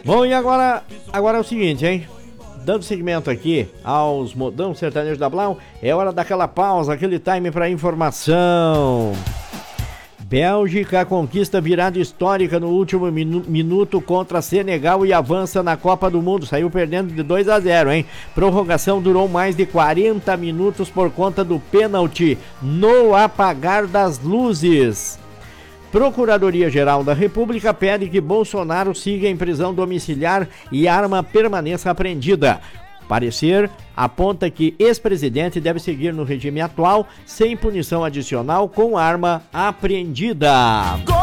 Bom, e agora é o seguinte, hein? Dando seguimento aqui aos modão sertanejo da Blau, é hora daquela pausa, aquele time para informação. Bélgica conquista virada histórica no último minuto contra Senegal e avança na Copa do Mundo. Saiu perdendo de 2-0, hein? Prorrogação durou mais de 40 minutos por conta do pênalti no apagar das luzes. Procuradoria-Geral da República pede que Bolsonaro siga em prisão domiciliar e arma permaneça apreendida. Parecer aponta que ex-presidente deve seguir no regime atual, sem punição adicional, com arma apreendida.